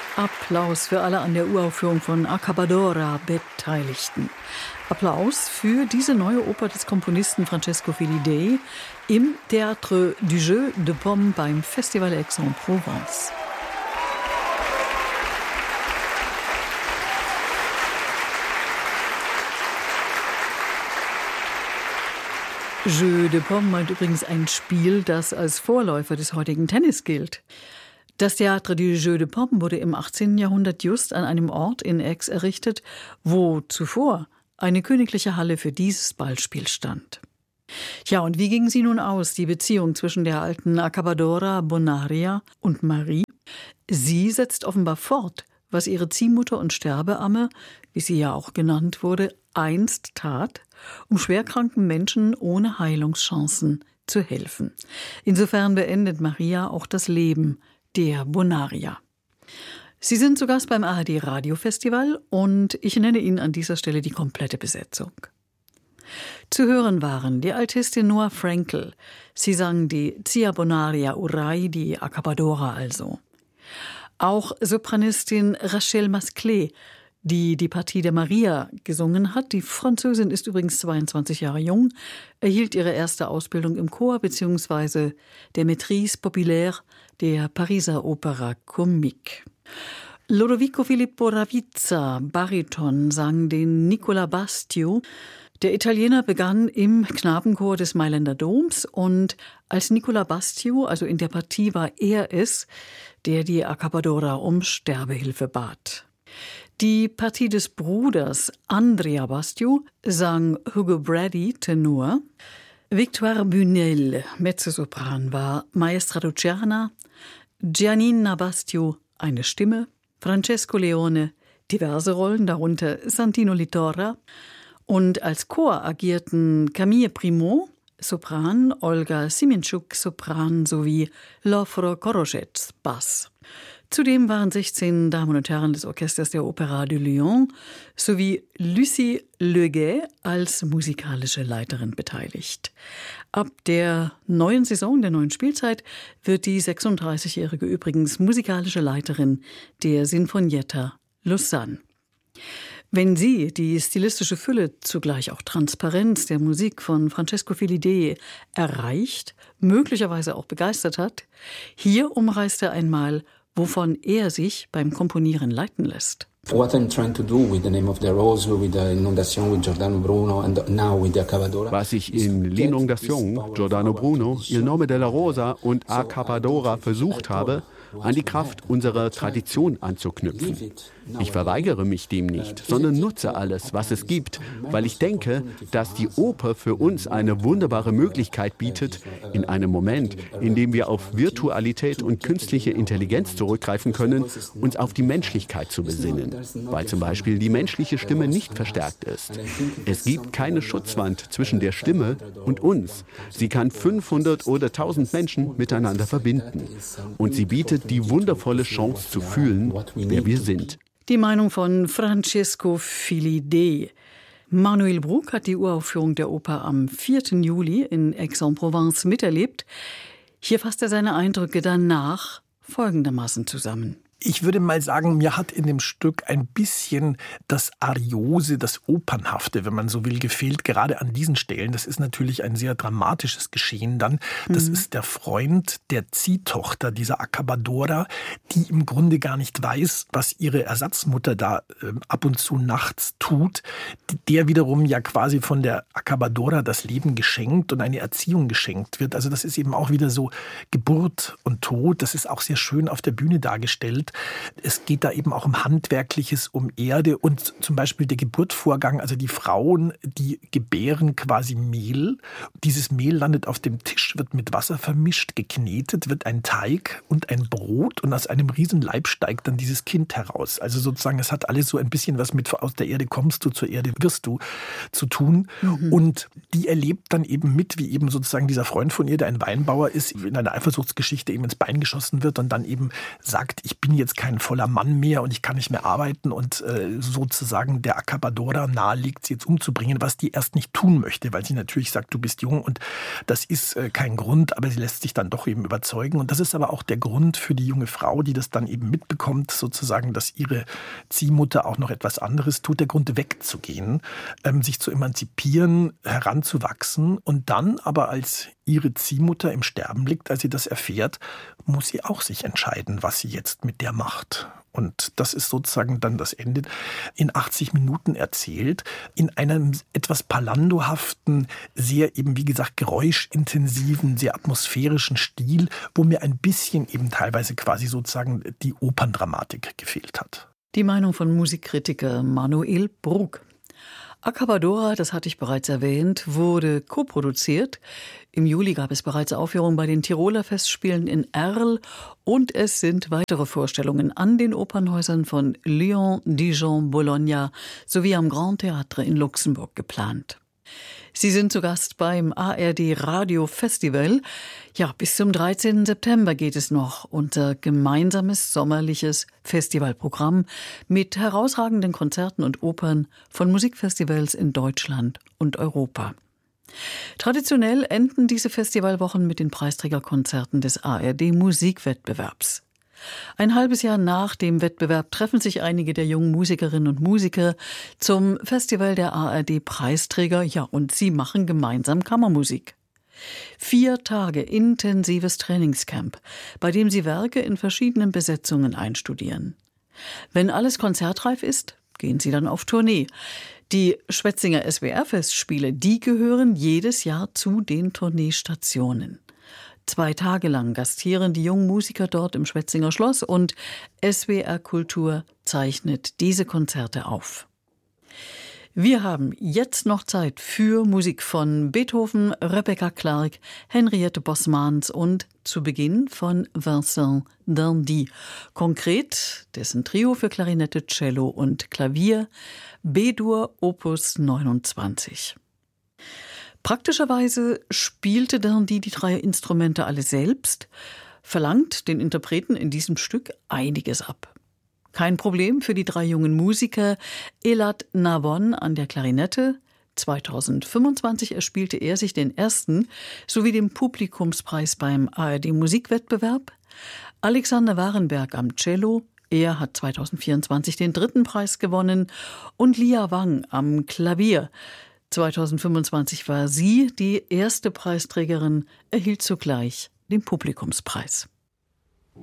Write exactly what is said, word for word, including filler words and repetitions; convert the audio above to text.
Applaus für alle an der Uraufführung von Accabadora Beteiligten. Applaus für diese neue Oper des Komponisten Francesco Filidei im Théâtre du Jeu de Paume beim Festival Aix-en-Provence. Jeu de Paume meint übrigens ein Spiel, das als Vorläufer des heutigen Tennis gilt. Das Théâtre du Jeu de Paume wurde im achtzehnten Jahrhundert just an einem Ort in Aix errichtet, wo zuvor eine königliche Halle für dieses Ballspiel stand. Ja, und wie ging sie nun aus, die Beziehung zwischen der alten Accabadora Bonaria und Marie? Sie setzt offenbar fort, was ihre Ziehmutter und Sterbeamme, wie sie ja auch genannt wurde, einst tat, um schwerkranken Menschen ohne Heilungschancen zu helfen. Insofern beendet Maria auch das Leben der Bonaria. Sie sind zu Gast beim A R D Radiofestival und ich nenne Ihnen an dieser Stelle die komplette Besetzung. Zu hören waren die Altistin Noah Frankel. Sie sang die Zia Bonaria Urai, die Accabadora also. Auch Sopranistin Rachel Masclet, die die Partie der Maria gesungen hat. Die Französin ist übrigens zweiundzwanzig Jahre jung, erhielt ihre erste Ausbildung im Chor bzw. der Maîtrise populaire der Pariser Opera Comique. Lodovico Filippo Ravizza, Bariton, sang den Nicola Bastio. Der Italiener begann im Knabenchor des Mailänder Doms und als Nicola Bastio, also in der Partie, war er es, der die Accabadora um Sterbehilfe bat. Die Partie des Bruders Andrea Bastio sang Hugo Brady, Tenor. Victoire Bunel, Mezzosopran, war Maestra Luciana. Giannina Bastio, eine Stimme. Francesco Leone, diverse Rollen, darunter Santino Litorra. Und als Chor agierten Camille Primo, Sopran, Olga Siminchuk, Sopran sowie Lofro Koroschetz, Bass. Zudem waren sechzehn Damen und Herren des Orchesters der Opéra de Lyon sowie Lucie Leguet als musikalische Leiterin beteiligt. Ab der neuen Saison, der neuen Spielzeit, wird die sechsunddreißigjährige übrigens musikalische Leiterin der Sinfonietta Lausanne. Wenn Sie die stilistische Fülle, zugleich auch Transparenz der Musik von Francesco Filidei erreicht, möglicherweise auch begeistert hat, hier umreißt er einmal, wovon er sich beim Komponieren leiten lässt. What I'm trying to do with the Name of the Rose, with the Inundation, with Giordano Bruno and now with the Accabadora. Was ich in L'Inondation, Giordano Bruno, Il Nome della Rosa und Accabadora versucht habe, an die Kraft unserer Tradition anzuknüpfen. Ich verweigere mich dem nicht, sondern nutze alles, was es gibt, weil ich denke, dass die Oper für uns eine wunderbare Möglichkeit bietet, in einem Moment, in dem wir auf Virtualität und künstliche Intelligenz zurückgreifen können, uns auf die Menschlichkeit zu besinnen, weil zum Beispiel die menschliche Stimme nicht verstärkt ist. Es gibt keine Schutzwand zwischen der Stimme und uns. Sie kann fünfhundert oder tausend Menschen miteinander verbinden. Und sie bietet die wundervolle Chance zu fühlen, wer wir sind. Die Meinung von Francesco Filidei. Manuel Bruck hat die Uraufführung der Oper am vierten Juli in Aix-en-Provence miterlebt. Hier fasst er seine Eindrücke danach folgendermaßen zusammen. Ich würde mal sagen, mir hat in dem Stück ein bisschen das Ariose, das Opernhafte, wenn man so will, gefehlt, gerade an diesen Stellen. Das ist natürlich ein sehr dramatisches Geschehen dann. Das mhm. ist der Freund der Ziehtochter dieser Accabadora, die im Grunde gar nicht weiß, was ihre Ersatzmutter da äh, ab und zu nachts tut. Der wiederum ja quasi von der Accabadora das Leben geschenkt und eine Erziehung geschenkt wird. Also das ist eben auch wieder so Geburt und Tod. Das ist auch sehr schön auf der Bühne dargestellt. Es geht da eben auch um Handwerkliches, um Erde und zum Beispiel der Geburtsvorgang. Also die Frauen, die gebären quasi Mehl. Dieses Mehl landet auf dem Tisch, wird mit Wasser vermischt, geknetet, wird ein Teig und ein Brot und aus einem Riesenleib steigt dann dieses Kind heraus. Also sozusagen, es hat alles so ein bisschen was mit aus der Erde kommst du, zur Erde wirst du zu tun. Mhm. Und die erlebt dann eben mit, wie eben sozusagen dieser Freund von ihr, der ein Weinbauer ist, in einer Eifersuchtsgeschichte eben ins Bein geschossen wird und dann eben sagt, ich bin jetzt kein voller Mann mehr und ich kann nicht mehr arbeiten und äh, sozusagen der Accapadora nahelegt, sie jetzt umzubringen, was die erst nicht tun möchte, weil sie natürlich sagt, du bist jung und das ist äh, kein Grund, aber sie lässt sich dann doch eben überzeugen. Und das ist aber auch der Grund für die junge Frau, die das dann eben mitbekommt, sozusagen, dass ihre Ziehmutter auch noch etwas anderes tut, der Grund wegzugehen, ähm, sich zu emanzipieren, heranzuwachsen und dann aber als ihre Ziehmutter im Sterben liegt, als sie das erfährt, muss sie auch sich entscheiden, was sie jetzt mit der macht. Und das ist sozusagen dann das Ende in achtzig Minuten erzählt, in einem etwas Palando-haften, sehr eben, wie gesagt, geräuschintensiven, sehr atmosphärischen Stil, wo mir ein bisschen eben teilweise quasi sozusagen die Operndramatik gefehlt hat. Die Meinung von Musikkritiker Manuel Brug. Accapadora, das hatte ich bereits erwähnt, wurde koproduziert. Im Juli gab es bereits Aufführungen bei den Tiroler Festspielen in Arles und es sind weitere Vorstellungen an den Opernhäusern von Lyon, Dijon, Bologna sowie am Grand Théâtre in Luxemburg geplant. Sie sind zu Gast beim A R D Radio Festival. Ja, bis zum dreizehnten September geht es noch. Unser gemeinsames sommerliches Festivalprogramm mit herausragenden Konzerten und Opern von Musikfestivals in Deutschland und Europa. Traditionell enden diese Festivalwochen mit den Preisträgerkonzerten des A R D Musikwettbewerbs. Ein halbes Jahr nach dem Wettbewerb treffen sich einige der jungen Musikerinnen und Musiker zum Festival der A R D-Preisträger, ja, und sie machen gemeinsam Kammermusik. Vier Tage intensives Trainingscamp, bei dem sie Werke in verschiedenen Besetzungen einstudieren. Wenn alles konzertreif ist, gehen sie dann auf Tournee. Die Schwetzinger S W R-Festspiele, die gehören jedes Jahr zu den Tourneestationen. Zwei Tage lang gastieren die jungen Musiker dort im Schwetzinger Schloss und S W R Kultur zeichnet diese Konzerte auf. Wir haben jetzt noch Zeit für Musik von Beethoven, Rebecca Clark, Henriette Bosmans und zu Beginn von Vincent d'Indy. Konkret dessen Trio für Klarinette, Cello und Klavier, B-Dur Opus neunundzwanzig. Praktischerweise spielte d'Indy die drei Instrumente alle selbst, verlangt den Interpreten in diesem Stück einiges ab. Kein Problem für die drei jungen Musiker. Elad Navon an der Klarinette. zweitausendfünfundzwanzig erspielte er sich den ersten sowie den Publikumspreis beim A R D Musikwettbewerb. Alexander Warenberg am Cello. Er hat zweitausendvierundzwanzig den dritten Preis gewonnen. Und Lia Wang am Klavier. zweitausendfünfundzwanzig war sie die erste Preisträgerin, erhielt zugleich den Publikumspreis.